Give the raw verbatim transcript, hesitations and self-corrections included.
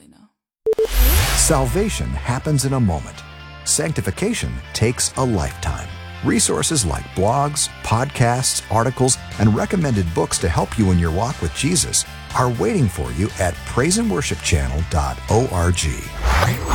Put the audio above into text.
really know. Salvation happens in a moment. Sanctification takes a lifetime. Resources like blogs, podcasts, articles, and recommended books to help you in your walk with Jesus are waiting for you at praise and worship channel dot org.